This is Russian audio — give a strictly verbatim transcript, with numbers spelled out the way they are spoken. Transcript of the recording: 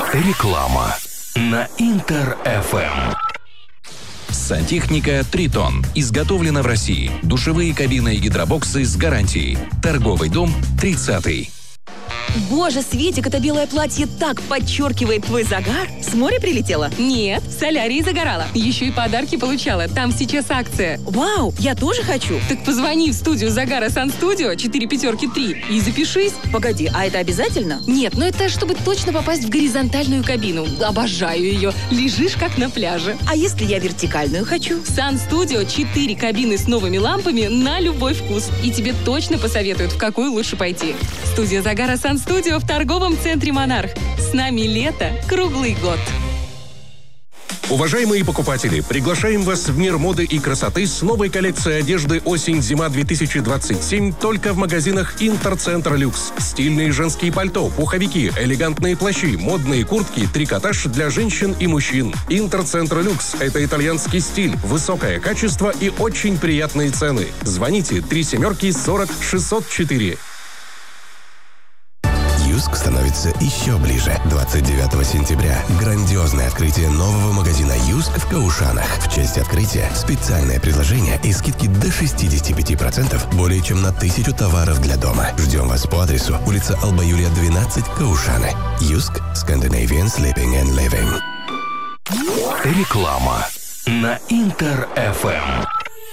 Реклама на Интер эф эм. Сантехника «Тритон» изготовлена в России. Душевые кабины и гидробоксы с гарантией. Торговый дом тридцатый. Боже, Светик, это белое платье так подчеркивает твой загар. С моря прилетела? Нет, в солярии загорала. Еще и подарки получала. Там сейчас акция. Вау, я тоже хочу. Так позвони в студию Загара Сан-Студио четыре пятерки три и запишись. Погоди, а это обязательно? Нет, но это чтобы точно попасть в горизонтальную кабину. Обожаю ее. Лежишь как на пляже. А если я вертикальную хочу? Сан-Студио четыре кабины с новыми лампами на любой вкус. И тебе точно посоветуют, в какую лучше пойти. Студия Загара Сан-Студио в торговом центре «Монарх». С нами лето круглый год. Уважаемые покупатели, приглашаем вас в мир моды и красоты с новой коллекцией одежды осень-зима две тысячи двадцать семь только в магазинах Интерцентр Люкс. Стильные женские пальто, пуховики, элегантные плащи, модные куртки, трикотаж для женщин и мужчин. Интерцентр Люкс – это итальянский стиль, высокое качество и очень приятные цены. Звоните три семерки сорок шестьсот четыре. Юск становится еще ближе. двадцать девятого сентября грандиозное открытие нового магазина Юск в Каушанах. В честь открытия специальное предложение и скидки до шестьдесят пять процентов более чем на тысячу товаров для дома. Ждем вас по адресу улица Алба-Юрия, двенадцать, Каушаны. Юск, Scandinavian Sleeping and Living. Реклама на Интер эф эм.